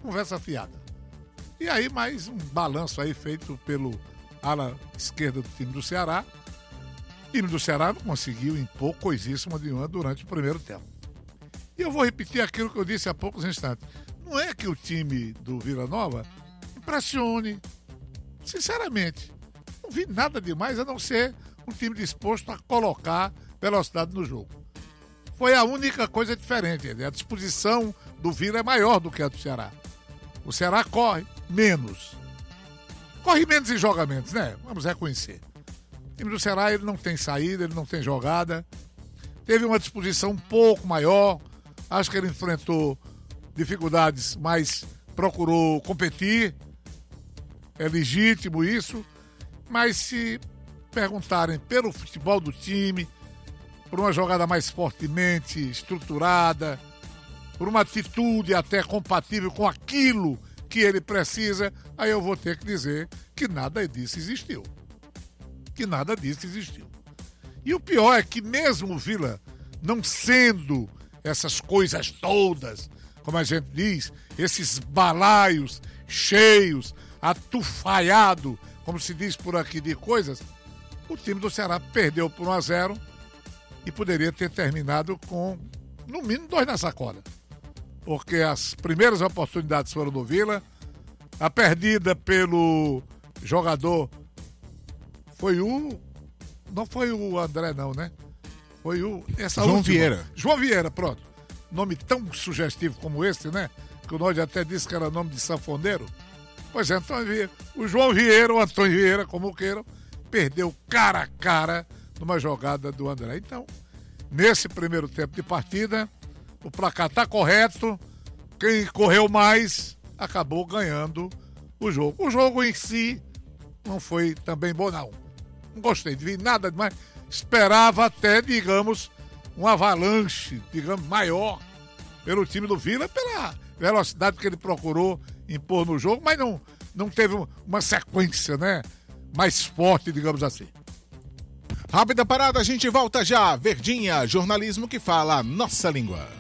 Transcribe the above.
conversa fiada. E aí mais um balanço aí feito pelo ala esquerda do time do Ceará. O time do Ceará não conseguiu impor coisíssima nenhuma durante o primeiro tempo. E eu vou repetir aquilo que eu disse há poucos instantes. Não é que o time do Vila Nova impressione. Sinceramente, não vi nada demais a não ser um time disposto a colocar velocidade no jogo. Foi a única coisa diferente. A disposição do Vila é maior do que a do Ceará. O Ceará corre menos. Corre menos em jogamentos, né? Vamos reconhecer. O time do Ceará ele não tem saída, ele não tem jogada. Teve uma disposição um pouco maior. Acho que ele enfrentou dificuldades, mas procurou competir. É legítimo isso. Mas se perguntarem pelo futebol do time, por uma jogada mais fortemente estruturada, por uma atitude até compatível com aquilo que ele precisa, aí eu vou ter que dizer que nada disso existiu. Que nada disso existiu. E o pior é que mesmo o Vila, não sendo essas coisas todas, como a gente diz, esses balaios cheios, atufaiado, como se diz por aqui de coisas, o time do Ceará perdeu por 1-0 e poderia ter terminado com, no mínimo, 2 na sacola. Porque as primeiras oportunidades foram do Vila, a perdida pelo jogador não foi o André não, né? Foi João Vieira. João Vieira, pronto. Nome tão sugestivo como esse, né? Que o Nós até disse que era nome de sanfoneiro. Pois é, Antônio Vieira. O João Vieira, ou Antônio Vieira, como queiram, perdeu cara a cara numa jogada do André. Então, nesse primeiro tempo de partida, o placar está correto. Quem correu mais acabou ganhando o jogo. O jogo em si não foi também bom, não. Não gostei de ver nada demais. Esperava até, digamos, um avalanche, digamos, maior pelo time do Vila, pela velocidade que ele procurou impor no jogo, mas não teve uma sequência, né, mais forte, digamos assim. Rápida parada, a gente volta já. Verdinha, jornalismo que fala a nossa língua.